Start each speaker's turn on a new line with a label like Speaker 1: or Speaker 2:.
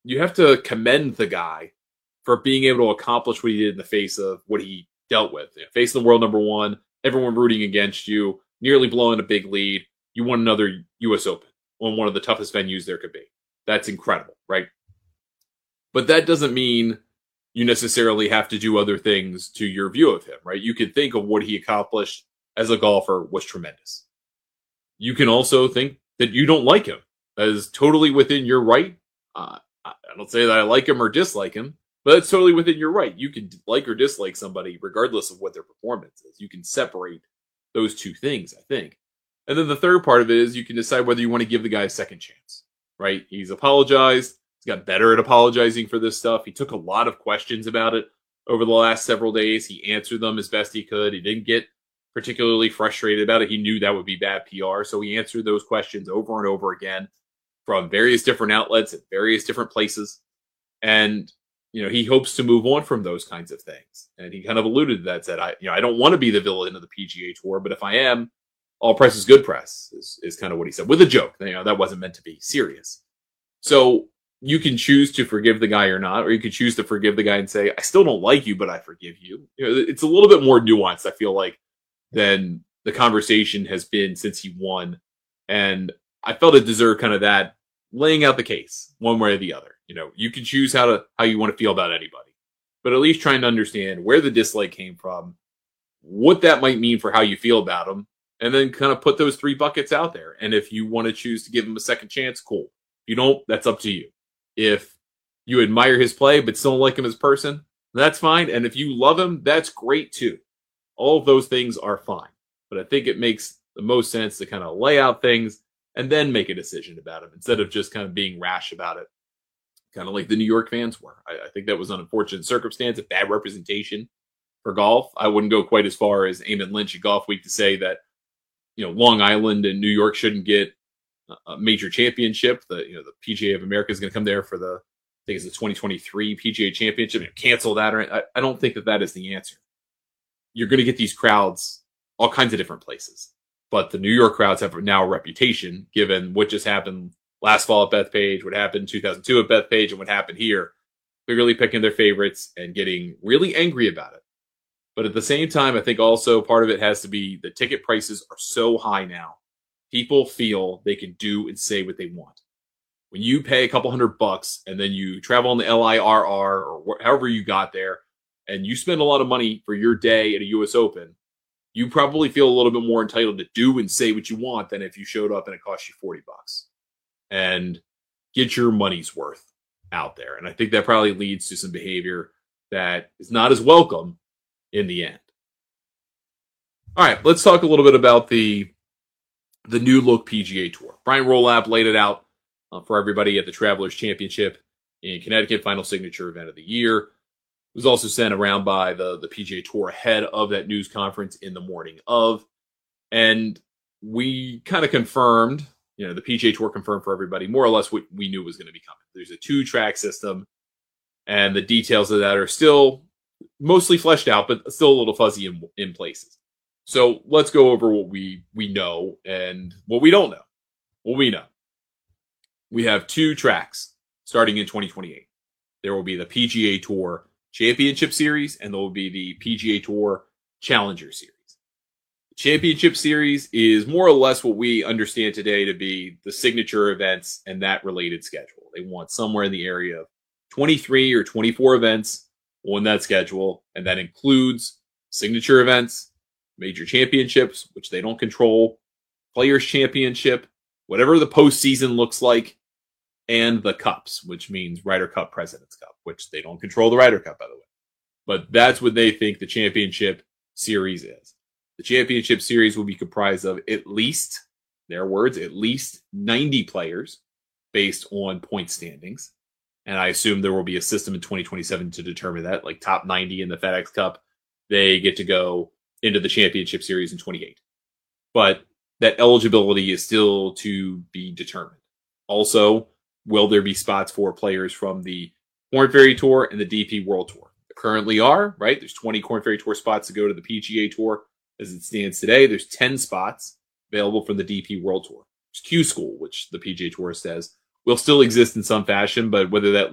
Speaker 1: you have to commend the guy for being able to accomplish what he did in the face of what he dealt with. You know, facing the world number one, everyone rooting against you, nearly blowing a big lead. You won another U.S. Open on one of the toughest venues there could be. That's incredible, right? But that doesn't mean you necessarily have to do other things to your view of him, right? You can think of what he accomplished as a golfer was tremendous. You can also think that you don't like him. That is totally within your right. I don't say that I like him or dislike him, but it's totally within your right. You can like or dislike somebody regardless of what their performance is. You can separate those two things, I think. And then the third part of it is you can decide whether you want to give the guy a second chance, right? He's apologized. He's got better at apologizing for this stuff. He took a lot of questions about it over the last several days. He answered them as best he could. He didn't get particularly frustrated about it. He knew that would be bad PR. So he answered those questions over and over again from various different outlets at various different places. And, he hopes to move on from those kinds of things. And he kind of alluded to that, said, I don't want to be the villain of the PGA Tour, but if I am, all press is good press, is kind of what he said, with a joke. That wasn't meant to be serious. So you can choose to forgive the guy or not, or you can choose to forgive the guy and say, I still don't like you, but I forgive you. It's a little bit more nuanced, I feel like, than the conversation has been since he won. And I felt it deserved kind of that, laying out the case one way or the other. You can choose how you want to feel about anybody, but at least trying to understand where the dislike came from, what that might mean for how you feel about him, and then kind of put those three buckets out there. And if you want to choose to give him a second chance, cool. If you don't, that's up to you. If you admire his play but still don't like him as a person, that's fine. And if you love him, that's great too. All of those things are fine. But I think it makes the most sense to kind of lay out things and then make a decision about him instead of just kind of being rash about it, kind of like the New York fans were. I think that was an unfortunate circumstance, a bad representation for golf. I wouldn't go quite as far as Eamon Lynch at Golf Week to say that, Long Island and New York shouldn't get a major championship. The PGA of America is going to come there for I think it's the 2023 PGA Championship. Cancel that. I don't think that is the answer. You're going to get these crowds all kinds of different places. But the New York crowds have now a reputation, given what just happened last fall at Bethpage, what happened in 2002 at Bethpage, and what happened here. Clearly picking their favorites and getting really angry about it. But at the same time, I think also part of it has to be the ticket prices are so high now. People feel they can do and say what they want. When you pay a couple $100 and then you travel on the LIRR or however you got there, and you spend a lot of money for your day at a U.S. Open, you probably feel a little bit more entitled to do and say what you want than if you showed up and it cost you $40 and get your money's worth out there. And I think that probably leads to some behavior that is not as welcome in the end. All right, let's talk a little bit about the new look PGA Tour. Brian Rolab laid it out for everybody at the Travelers Championship in Connecticut, final signature event of the year. It was also sent around by the PGA Tour ahead of that news conference in the morning of. And we kind of confirmed, the PGA Tour confirmed for everybody more or less what we knew was going to be coming. There's a 2-track system, and the details of that are still mostly fleshed out, but still a little fuzzy in places. So let's go over what we know and what we don't know. What we know. We have 2 tracks starting in 2028. There will be the PGA Tour Championship Series, and there will be the PGA Tour Challenger Series. The Championship Series is more or less what we understand today to be the signature events and that related schedule. They want somewhere in the area of 23 or 24 events on that schedule, and that includes signature events, major championships, which they don't control, Players Championship, whatever the postseason looks like, and the Cups, which means Ryder Cup, President's Cup, which they don't control the Ryder Cup, by the way. But that's what they think the Championship Series is. The Championship Series will be comprised of at least, their words, at least 90 players based on point standings. And I assume there will be a system in 2027 to determine that, like top 90 in the FedEx Cup, they get to go into the Championship Series in 28. But that eligibility is still to be determined. Also, will there be spots for players from the Korn Ferry Tour and the DP World Tour? There currently are, right? There's 20 Korn Ferry Tour spots to go to the PGA Tour. As it stands today, there's 10 spots available from the DP World Tour. There's Q School, which the PGA Tour says will still exist in some fashion, but whether that